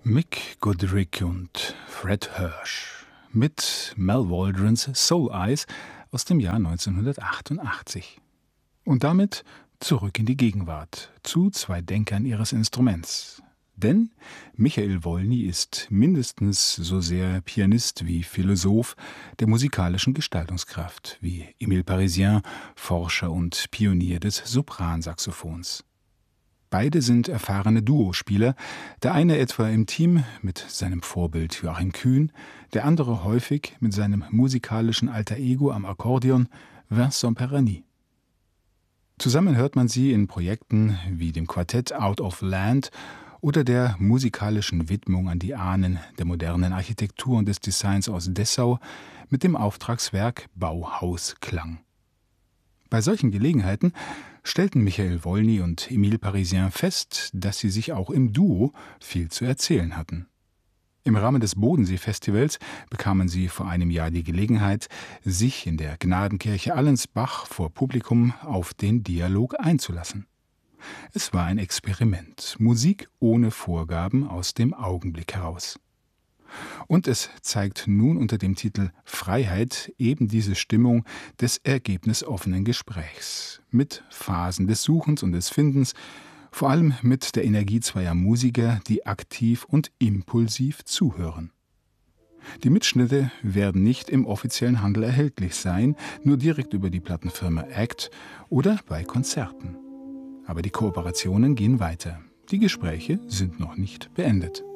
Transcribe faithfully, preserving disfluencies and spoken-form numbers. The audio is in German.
Mick Goodrick und Fred Hirsch mit Mal Waldrons Soul Eyes aus dem Jahr neunzehnhundertachtundachtzig. Und damit zurück in die Gegenwart, zu zwei Denkern ihres Instruments. Denn Michael Wolny ist mindestens so sehr Pianist wie Philosoph der musikalischen Gestaltungskraft, wie Emile Parisien, Forscher und Pionier des Sopransaxophons. Beide sind erfahrene Duospieler, der eine etwa im Team mit seinem Vorbild Joachim Kühn, der andere häufig mit seinem musikalischen Alter Ego am Akkordeon Vincent Perroni. Zusammen hört man sie in Projekten wie dem Quartett Out of Land oder der musikalischen Widmung an die Ahnen der modernen Architektur und des Designs aus Dessau mit dem Auftragswerk Bauhausklang. Bei solchen Gelegenheiten stellten Michael Wolny und Emile Parisien fest, dass sie sich auch im Duo viel zu erzählen hatten. Im Rahmen des Bodensee-Festivals bekamen sie vor einem Jahr die Gelegenheit, sich in der Gnadenkirche Allensbach vor Publikum auf den Dialog einzulassen. Es war ein Experiment, Musik ohne Vorgaben aus dem Augenblick heraus. Und es zeigt nun unter dem Titel Freiheit eben diese Stimmung des ergebnisoffenen Gesprächs, mit Phasen des Suchens und des Findens, vor allem mit der Energie zweier Musiker, die aktiv und impulsiv zuhören. Die Mitschnitte werden nicht im offiziellen Handel erhältlich sein, nur direkt über die Plattenfirma Act oder bei Konzerten. Aber die Kooperationen gehen weiter. Die Gespräche sind noch nicht beendet.